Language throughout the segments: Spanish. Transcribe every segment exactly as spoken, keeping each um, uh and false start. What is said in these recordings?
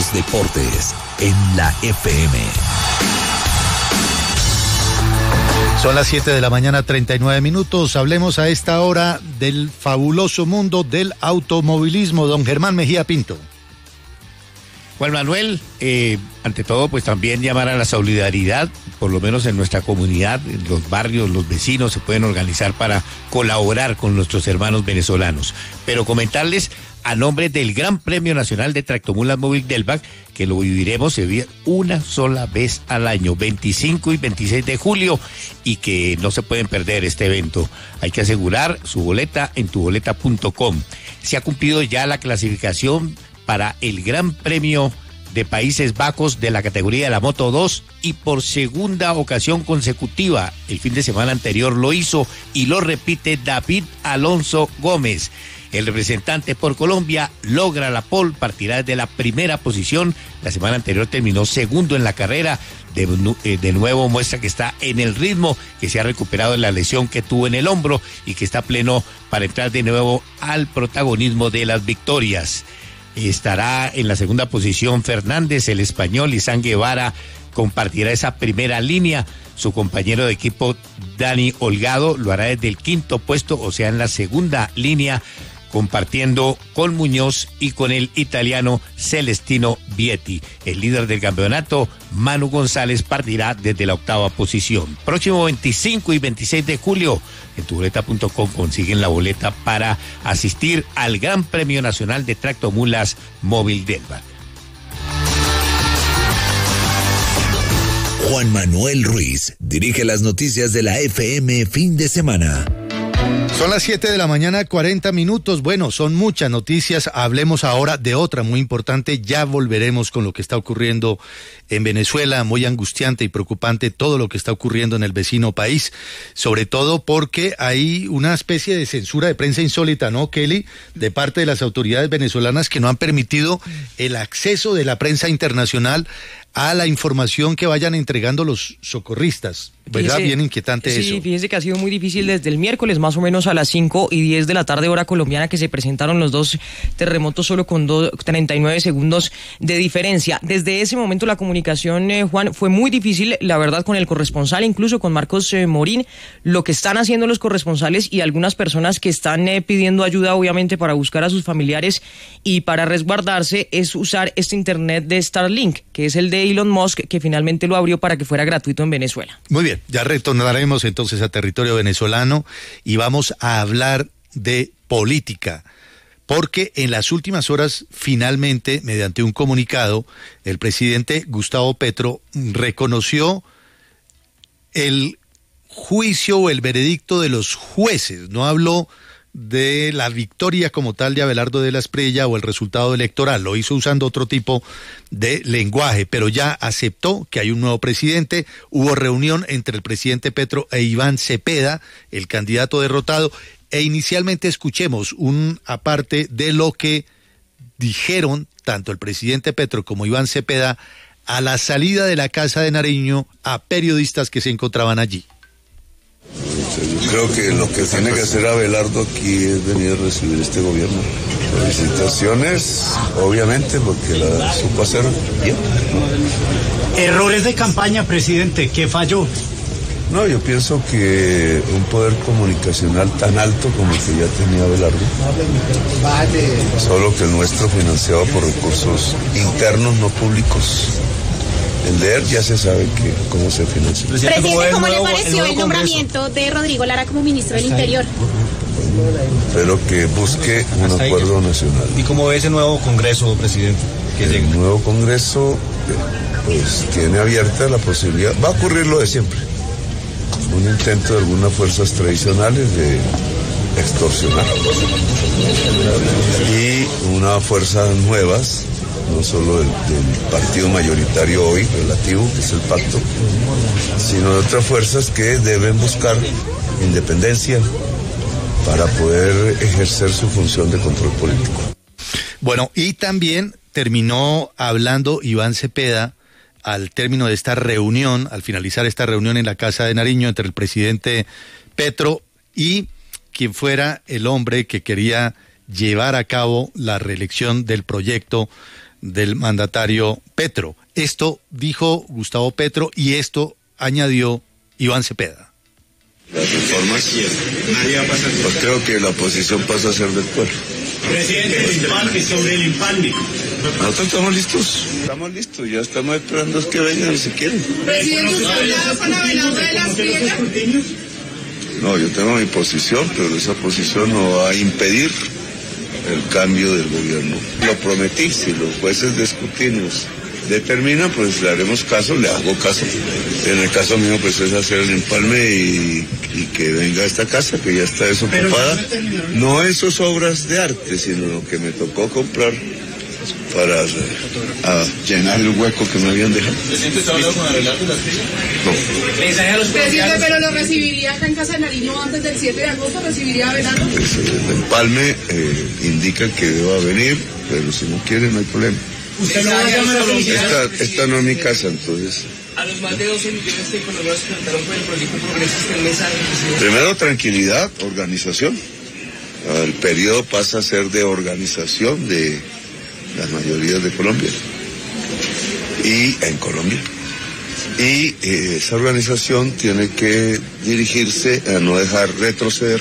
los deportes en la F M. Son las siete de la mañana, treinta y nueve minutos. Hablemos a esta hora del fabuloso mundo del automovilismo. Don Germán Mejía Pinto. Juan Manuel, eh, ante todo, pues también llamar a la solidaridad, por lo menos en nuestra comunidad, en los barrios, los vecinos se pueden organizar para colaborar con nuestros hermanos venezolanos. Pero comentarles, a nombre del Gran Premio Nacional de Tractomulas Móvil Delvac, que lo viviremos se vive una sola vez al año, veinticinco y veintiséis de julio, y que no se pueden perder este evento. Hay que asegurar su boleta en tu boleta punto com. Se ha cumplido ya la clasificación para el Gran Premio de Países Bajos de la categoría de la Moto dos, y por segunda ocasión consecutiva, el fin de semana anterior lo hizo y lo repite David Alonso Gómez. El representante por Colombia logra la pole, partirá desde la primera posición. La semana anterior terminó segundo en la carrera. De, de nuevo muestra que está en el ritmo, que se ha recuperado de la lesión que tuvo en el hombro y que está pleno para entrar de nuevo al protagonismo de las victorias. Estará en la segunda posición Fernández, el español, y San Guevara compartirá esa primera línea. Su compañero de equipo Dani Holgado lo hará desde el quinto puesto, o sea, en la segunda línea, compartiendo con Muñoz y con el italiano Celestino Vietti. El líder del campeonato, Manu González, partirá desde la octava posición. Próximo veinticinco y veintiséis de julio, en tu boleta punto com consiguen la boleta para asistir al Gran Premio Nacional de Tractomulas Móvil Delvac. Juan Manuel Ruiz dirige las noticias de la F M fin de semana. Son las siete de la mañana, cuarenta minutos. Bueno, son muchas noticias. Hablemos ahora de otra muy importante. Ya volveremos con lo que está ocurriendo en Venezuela. Muy angustiante y preocupante todo lo que está ocurriendo en el vecino país. Sobre todo porque hay una especie de censura de prensa insólita, ¿no, Kelly? De parte de las autoridades venezolanas, que no han permitido el acceso de la prensa internacional a la información que vayan entregando los socorristas. ¿Verdad? Fíjese, bien inquietante sí, eso. Sí, fíjese que ha sido muy difícil desde el miércoles, más o menos a las cinco y diez de la tarde, hora colombiana, que se presentaron los dos terremotos solo con do, treinta y nueve segundos de diferencia. Desde ese momento la comunicación, eh, Juan, fue muy difícil, la verdad, con el corresponsal, incluso con Marcos eh, Morín. Lo que están haciendo los corresponsales y algunas personas que están eh, pidiendo ayuda, obviamente, para buscar a sus familiares y para resguardarse, es usar este internet de Starlink, que es el de Elon Musk, que finalmente lo abrió para que fuera gratuito en Venezuela. Muy bien, ya retornaremos entonces a territorio venezolano y vamos a hablar de política, porque en las últimas horas, finalmente, mediante un comunicado, el presidente Gustavo Petro reconoció el juicio o el veredicto de los jueces. No habló de la victoria como tal de Abelardo de la Espriella o el resultado electoral, lo hizo usando otro tipo de lenguaje, pero ya aceptó que hay un nuevo presidente. Hubo reunión entre el presidente Petro e Iván Cepeda, el candidato derrotado, e inicialmente escuchemos un aparte de lo que dijeron tanto el presidente Petro como Iván Cepeda a la salida de la Casa de Nariño a periodistas que se encontraban allí. Yo creo que lo que tiene que hacer Abelardo aquí es venir a recibir este gobierno. Felicitaciones, obviamente, porque la supo hacer bien. Errores de campaña, presidente, ¿qué falló? No, yo pienso que un poder comunicacional tan alto como el que ya tenía Abelardo, solo que el nuestro financiado por recursos internos, no públicos. El de él ya se sabe que cómo se financia. Presidente, ¿cómo, ¿cómo le pareció el, el nombramiento Congreso de Rodrigo Lara como ministro del Interior? Espero que busque un Hasta acuerdo ahí. nacional. ¿Y cómo ve ese nuevo Congreso, presidente? Que el llegue? nuevo Congreso pues tiene abierta la posibilidad, va a ocurrir lo de siempre, un intento de algunas fuerzas tradicionales de extorsionar y unas fuerzas nuevas, no solo del, del partido mayoritario hoy relativo, que es el pacto, sino de otras fuerzas que deben buscar independencia para poder ejercer su función de control político. Bueno, y también terminó hablando Iván Cepeda al término de esta reunión, al finalizar esta reunión en la Casa de Nariño entre el presidente Petro y quien fuera el hombre que quería llevar a cabo la reelección del proyecto del mandatario Petro. Esto dijo Gustavo Petro y esto añadió Iván Cepeda. Las reformas, pues creo que la oposición pasa a ser del pueblo. Presidente, el empalme, sobre el empalme. Nosotros estamos listos. Estamos listos, ya estamos esperando que vengan si quieren. Presidente, ¿usted ha hablado con la veladora de las Priegas? No, yo tengo mi posición, pero esa posición no va a impedir el cambio del gobierno. Lo prometí, si los jueces de escrutinios determinan, pues le haremos caso, le hago caso. En el caso mío, pues es hacer el empalme y, y que venga a esta casa, que ya está desocupada. No esas obras de arte, sino lo que me tocó comprar para a llenar el hueco que me habían dejado. ¿Presidente, está hablando con Abelardo y las Priegas? No. Mensaje a los Presidente, pero lo recibiría acá en Casa de Nariño antes del siete de agosto, ¿recibiría a Abelardo? Pues el empalme eh, indica que deba venir, pero si no quiere no hay problema. ¿Usted no va a llamar a la Esta, esta no es mi casa, entonces. A los más de doce millones de colombianos que votaron por el proyecto progresista, el mensaje. Primero, tranquilidad, organización. El periodo pasa a ser de organización de las mayorías de Colombia. Y en Colombia. Y eh, esa organización tiene que dirigirse a no dejar retroceder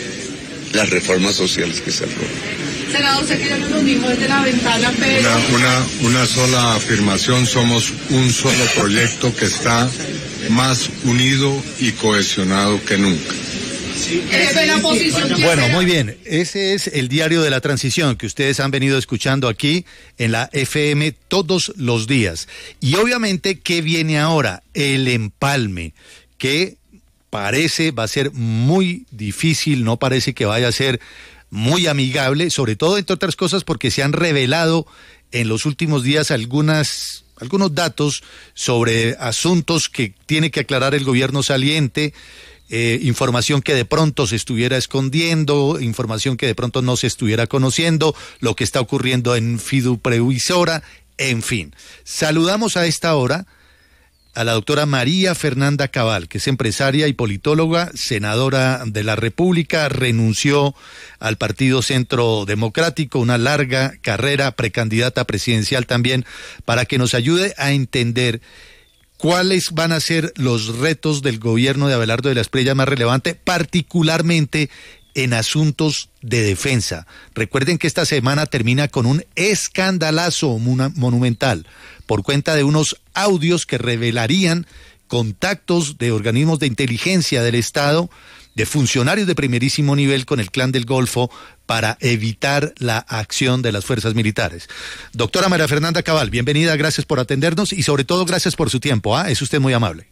las reformas sociales que se aprueban. Senador, sé que ya no nos dijo desde la ventana, pero... Una, una, una sola afirmación, somos un solo proyecto que está más unido y cohesionado que nunca. Jefe, la oposición... Bueno, muy bien, ese es el diario de la transición que ustedes han venido escuchando aquí en la F M todos los días. Y obviamente, ¿qué viene ahora? El empalme, que parece va a ser muy difícil, no parece que vaya a ser muy amigable, sobre todo entre otras cosas porque se han revelado en los últimos días algunas, algunos datos sobre asuntos que tiene que aclarar el gobierno saliente, eh, información que de pronto se estuviera escondiendo, información que de pronto no se estuviera conociendo, lo que está ocurriendo en Fiduprevisora, en fin. Saludamos a esta hora a la doctora María Fernanda Cabal, que es empresaria y politóloga, senadora de la República, renunció al Partido Centro Democrático, una larga carrera, precandidata presidencial también, para que nos ayude a entender cuáles van a ser los retos del gobierno de Abelardo de la Espriella más relevante, particularmente en asuntos de defensa. Recuerden que esta semana termina con un escandalazo monumental por cuenta de unos audios que revelarían contactos de organismos de inteligencia del Estado, de funcionarios de primerísimo nivel con el Clan del Golfo para evitar la acción de las fuerzas militares. Doctora María Fernanda Cabal, bienvenida, gracias por atendernos y sobre todo gracias por su tiempo. ¿ah? Es usted muy amable.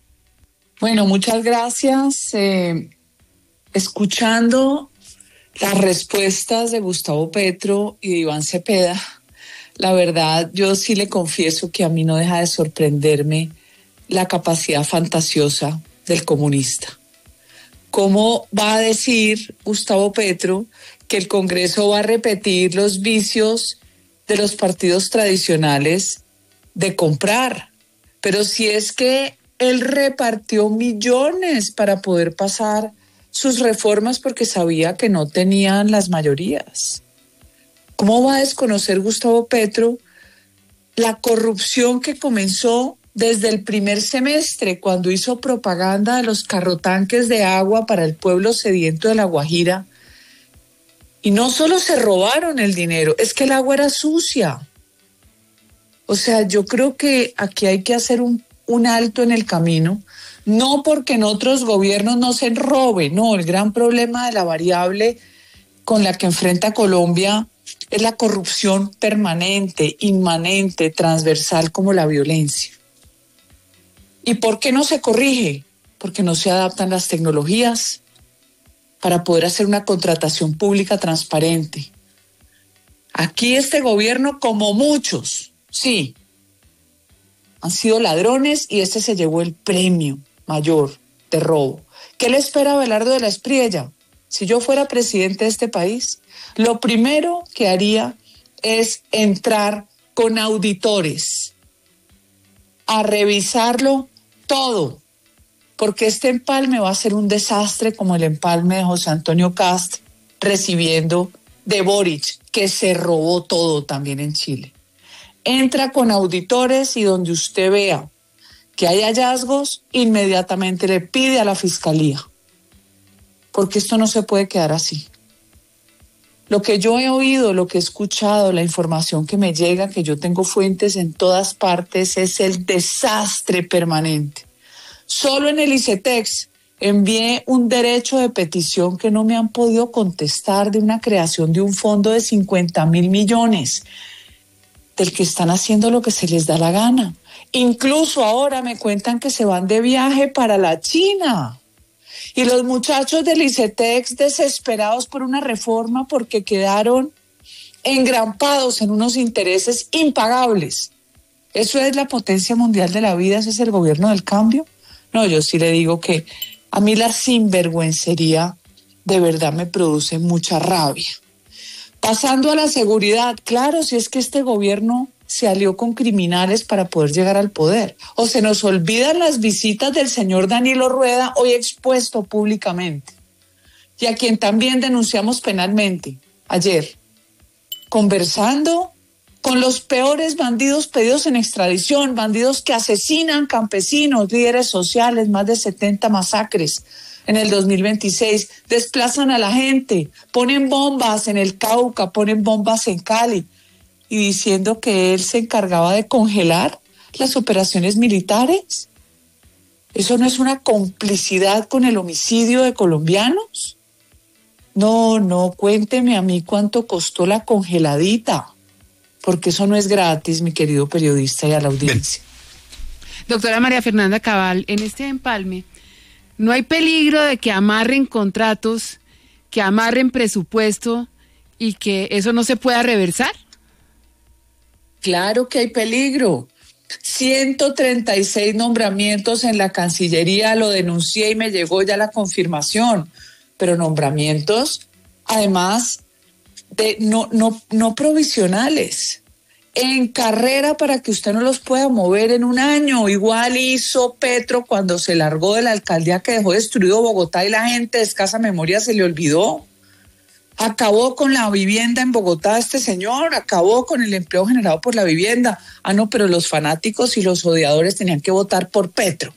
Bueno, muchas gracias. Eh, escuchando las respuestas de Gustavo Petro y de Iván Cepeda, la verdad, yo sí le confieso que a mí no deja de sorprenderme la capacidad fantasiosa del comunista. ¿Cómo va a decir Gustavo Petro que el Congreso va a repetir los vicios de los partidos tradicionales de comprar? Pero si es que él repartió millones para poder pasar sus reformas porque sabía que no tenían las mayorías. ¿Cómo va a desconocer Gustavo Petro la corrupción que comenzó desde el primer semestre cuando hizo propaganda de los carrotanques de agua para el pueblo sediento de La Guajira? Y no solo se robaron el dinero, es que el agua era sucia. O sea, yo creo que aquí hay que hacer un, un alto en el camino, no porque en otros gobiernos no se robe, no, el gran problema de la variable con la que enfrenta Colombia es la corrupción permanente, inmanente, transversal como la violencia. ¿Y por qué no se corrige? Porque no se adaptan las tecnologías para poder hacer una contratación pública transparente. Aquí este gobierno, como muchos, sí, han sido ladrones y este se llevó el premio mayor de robo. ¿Qué le espera a Abelardo de la Espriella? Si yo fuera presidente de este país, lo primero que haría es entrar con auditores a revisarlo todo, porque este empalme va a ser un desastre como el empalme de José Antonio Cast recibiendo de Boric, que se robó todo también en Chile. Entra con auditores y donde usted vea que hay hallazgos, inmediatamente le pide a la fiscalía, porque esto no se puede quedar así. Lo que yo he oído, lo que he escuchado, la información que me llega, que yo tengo fuentes en todas partes, es el desastre permanente. Solo en el ICETEX envié un derecho de petición que no me han podido contestar de una creación de un fondo de cincuenta mil millones, del que están haciendo lo que se les da la gana. Incluso ahora me cuentan que se van de viaje para la China. Y los muchachos del ICETEX desesperados por una reforma porque quedaron engrampados en unos intereses impagables. ¿Eso es la potencia mundial de la vida? ¿Ese es el gobierno del cambio? No, yo sí le digo que a mí la sinvergüencería de verdad me produce mucha rabia. Pasando a la seguridad, claro, si es que este gobierno se alió con criminales para poder llegar al poder. O se nos olvidan las visitas del señor Danilo Rueda, hoy expuesto públicamente, y a quien también denunciamos penalmente ayer, conversando con los peores bandidos pedidos en extradición, bandidos que asesinan campesinos, líderes sociales, más de setenta masacres en el dos mil veintiséis, desplazan a la gente, ponen bombas en el Cauca, ponen bombas en Cali, y diciendo que él se encargaba de congelar las operaciones militares. ¿Eso no es una complicidad con el homicidio de colombianos? No, no, cuénteme a mí cuánto costó la congeladita, porque eso no es gratis, mi querido periodista y a la audiencia. Bien. Doctora María Fernanda Cabal, en este empalme, ¿no hay peligro de que amarren contratos, que amarren presupuesto y que eso no se pueda reversar? Claro que hay peligro. ciento treinta y seis nombramientos en la Cancillería, lo denuncié y me llegó ya la confirmación, pero nombramientos, además, de no, no, no provisionales, en carrera para que usted no los pueda mover en un año. Igual hizo Petro cuando se largó de la alcaldía que dejó destruido Bogotá y la gente de escasa memoria se le olvidó. Acabó con la vivienda en Bogotá este señor, acabó con el empleo generado por la vivienda. Ah, no, pero los fanáticos y los odiadores tenían que votar por Petro.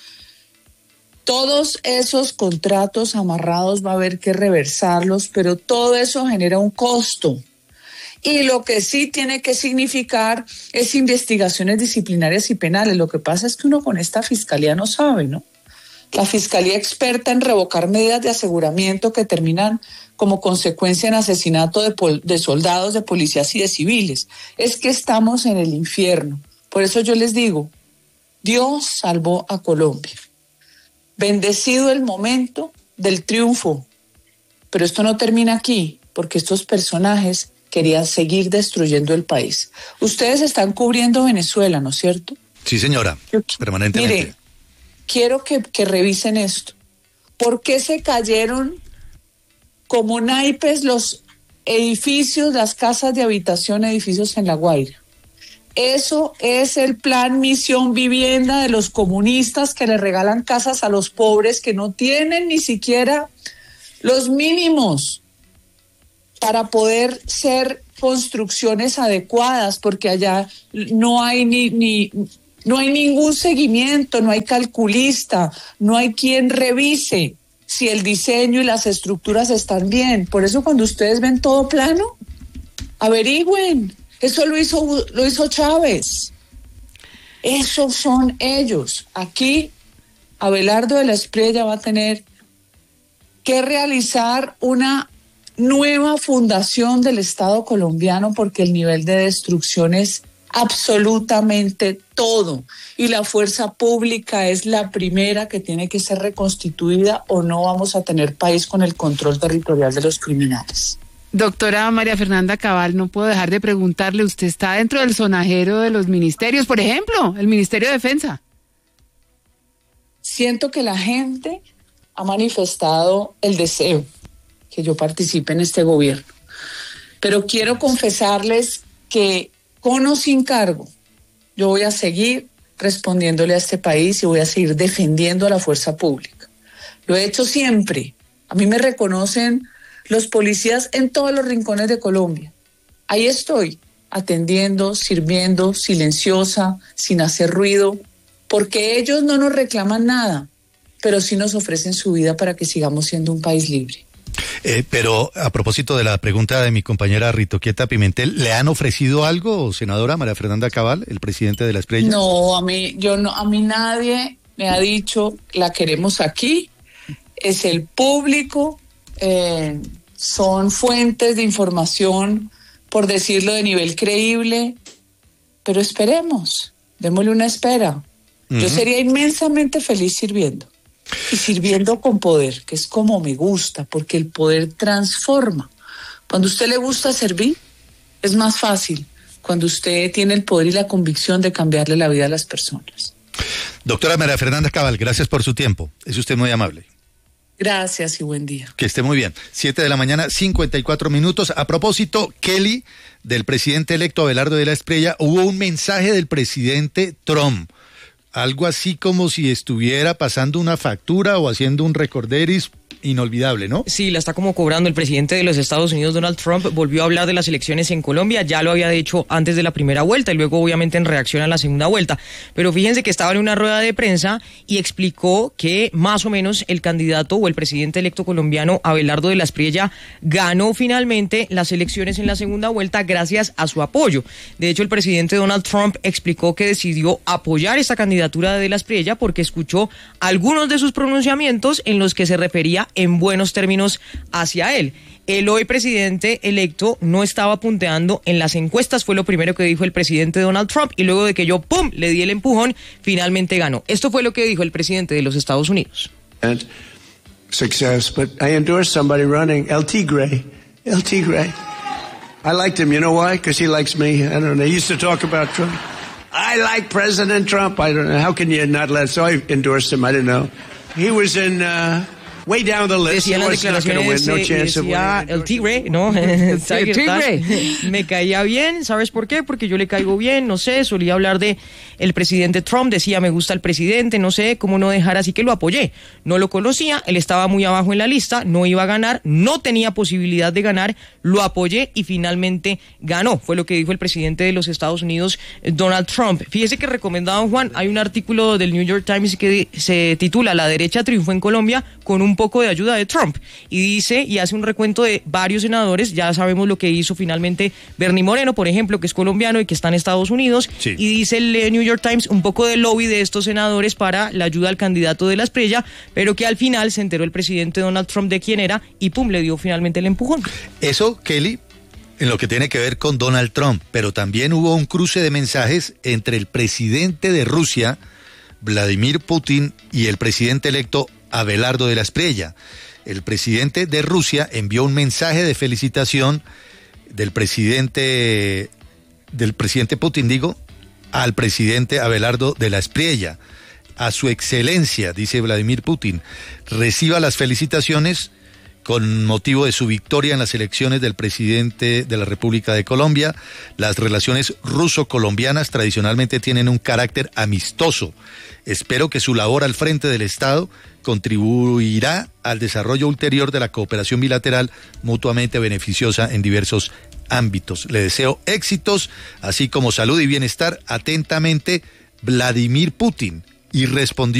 Todos esos contratos amarrados va a haber que reversarlos, pero todo eso genera un costo. Y lo que sí tiene que significar es investigaciones disciplinarias y penales. Lo que pasa es que uno con esta fiscalía no sabe, ¿no? La fiscalía experta en revocar medidas de aseguramiento que terminan como consecuencia en asesinato de, pol- de soldados, de policías y de civiles. Es que estamos en el infierno. Por eso yo les digo, Dios salvó a Colombia. Bendecido el momento del triunfo. Pero esto no termina aquí, porque estos personajes querían seguir destruyendo el país. Ustedes están cubriendo Venezuela, ¿no es cierto? Sí, señora, yo, permanentemente. Mire, quiero que, que revisen esto. ¿Por qué se cayeron como naipes los edificios, las casas de habitación, edificios en La Guaira? Eso es el plan Misión Vivienda de los comunistas que le regalan casas a los pobres que no tienen ni siquiera los mínimos para poder ser construcciones adecuadas, porque allá no hay ni, ni no hay ningún seguimiento, no hay calculista, no hay quien revise si el diseño y las estructuras están bien. Por eso cuando ustedes ven todo plano, averigüen. Eso lo hizo, lo hizo Chávez. Esos son ellos. Aquí Abelardo de la Espriella va a tener que realizar una nueva fundación del Estado colombiano porque el nivel de destrucción es absolutamente todo. Y la fuerza pública es la primera que tiene que ser reconstituida o no vamos a tener país con el control territorial de los criminales. Doctora María Fernanda Cabal, no puedo dejar de preguntarle, ¿usted está dentro del sonajero de los ministerios, por ejemplo, el Ministerio de Defensa? Siento que la gente ha manifestado el deseo que yo participe en este gobierno, pero quiero confesarles que con o sin cargo, yo voy a seguir respondiéndole a este país y voy a seguir defendiendo a la fuerza pública. Lo he hecho siempre. A mí me reconocen los policías en todos los rincones de Colombia. Ahí estoy, atendiendo, sirviendo, silenciosa, sin hacer ruido, porque ellos no nos reclaman nada, pero sí nos ofrecen su vida para que sigamos siendo un país libre. Eh, pero a propósito de la pregunta de mi compañera Ritoquieta Pimentel, ¿le han ofrecido algo, senadora María Fernanda Cabal, el presidente de la Espriella? No, a mí, yo no, a mí nadie me ha dicho, la queremos aquí, es el público, eh, son fuentes de información, por decirlo de nivel creíble, pero esperemos, démosle una espera. Uh-huh. Yo sería inmensamente feliz sirviendo. Y sirviendo con poder, que es como me gusta, porque el poder transforma. Cuando a usted le gusta servir, es más fácil cuando usted tiene el poder y la convicción de cambiarle la vida a las personas. Doctora María Fernanda Cabal, gracias por su tiempo. Es usted muy amable. Gracias y buen día. Que esté muy bien. Siete de la mañana, cincuenta y cuatro minutos. A propósito, Kelly, del presidente electo Abelardo de la Espriella, hubo un mensaje del presidente Trump. Algo así como si estuviera pasando una factura o haciendo un recorderis inolvidable, ¿no? Sí, la está como cobrando. El presidente de los Estados Unidos, Donald Trump, volvió a hablar de las elecciones en Colombia. Ya lo había hecho antes de la primera vuelta y luego obviamente en reacción a la segunda vuelta. Pero fíjense que estaba en una rueda de prensa y explicó que más o menos el candidato o el presidente electo colombiano, Abelardo de la Espriella, ganó finalmente las elecciones en la segunda vuelta gracias a su apoyo. De hecho, el presidente Donald Trump explicó que decidió apoyar esta candidatura de la Espriella porque escuchó algunos de sus pronunciamientos en los que se refería en buenos términos hacia él. El hoy presidente electo no estaba punteando en las encuestas, fue lo primero que dijo el presidente Donald Trump, y luego de que yo, pum, le di el empujón, finalmente ganó. Esto fue lo que dijo el presidente de los Estados Unidos. And success, but I endorsed somebody running, El Tigre, El Tigre. I liked him, you know why? Because he likes me. I don't know, they used to talk about Trump. I like President Trump. I don't know, how can you not let, so I endorsed him, I didn't know. He was in... Uh, Way down the list. Decía en las declaraciones, no decía el Tigre, ¿no? El Tigre. Me caía bien, ¿sabes por qué? Porque yo le caigo bien, no sé, solía hablar de el presidente Trump, decía me gusta el presidente, no sé, cómo no dejar, así que lo apoyé. No lo conocía, él estaba muy abajo en la lista, no iba a ganar, no tenía posibilidad de ganar, lo apoyé y finalmente ganó. Fue lo que dijo el presidente de los Estados Unidos, Donald Trump. Fíjese que recomendado, Juan, hay un artículo del New York Times que se titula La derecha triunfó en Colombia con un poco de ayuda de Trump, y dice y hace un recuento de varios senadores. Ya sabemos lo que hizo finalmente Bernie Moreno, por ejemplo, que es colombiano y que está en Estados Unidos, sí. Y dice el New York Times un poco de lobby de estos senadores para la ayuda al candidato de la Espriella, pero que al final se enteró el presidente Donald Trump de quién era y pum, le dio finalmente el empujón. Eso, Kelly, en lo que tiene que ver con Donald Trump, pero también hubo un cruce de mensajes entre el presidente de Rusia, Vladimir Putin, y el presidente electo Abelardo de la Espriella. El presidente de Rusia envió un mensaje de felicitación del presidente del presidente Putin, digo, al presidente Abelardo de la Espriella. A su excelencia, dice Vladimir Putin, reciba las felicitaciones con motivo de su victoria en las elecciones del presidente de la República de Colombia. Las relaciones ruso-colombianas tradicionalmente tienen un carácter amistoso. Espero que su labor al frente del Estado contribuirá al desarrollo ulterior de la cooperación bilateral mutuamente beneficiosa en diversos ámbitos. Le deseo éxitos, así como salud y bienestar. Atentamente, Vladimir Putin. Y respondió